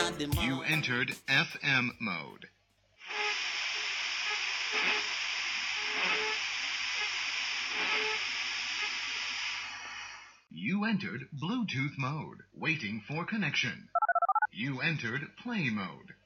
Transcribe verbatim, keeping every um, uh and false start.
You entered F M mode. You entered Bluetooth mode, waiting for connection. You entered play mode.